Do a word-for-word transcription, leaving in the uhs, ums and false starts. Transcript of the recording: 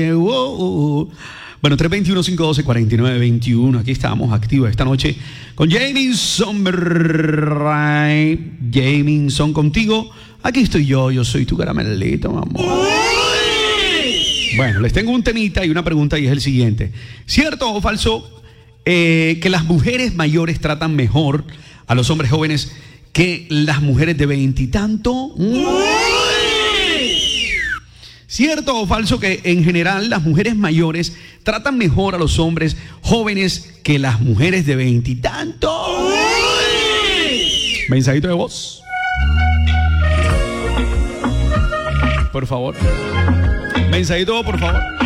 Bueno, tres dos uno, cinco uno dos, cuatro nueve dos uno. Aquí estamos activos esta noche con Jamison. Jamison contigo. Aquí estoy yo, yo soy tu caramelito, mamá. Bueno, les tengo un temita y una pregunta y es el siguiente. ¿Cierto o falso eh, que las mujeres mayores tratan mejor a los hombres jóvenes que las mujeres de veintitanto? ¿Cierto o falso que en general las mujeres mayores tratan mejor a los hombres jóvenes que las mujeres de veintitanto? Mensajito de voz, por favor. Mensajito, por favor.